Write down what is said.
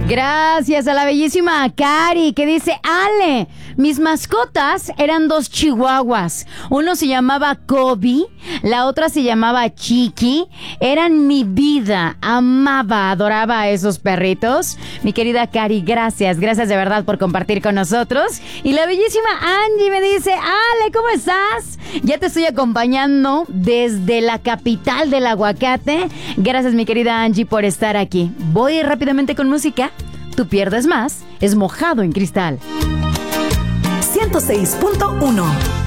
Gracias a la bellísima Cari, que dice: Ale, mis mascotas eran 2 chihuahuas. Uno se llamaba Kobe, la otra se llamaba Chiqui. Eran mi vida. Amaba, adoraba a esos perritos. Mi querida Cari, gracias de verdad por compartir con nosotros. Y la bellísima Angie me dice: Ale, ¿cómo estás? Ya te estoy acompañando desde la capital del aguacate. Gracias, mi querida Angie, por estar aquí. Voy rápidamente con música. Tú pierdes más, es Mojado en Cristal. 106.1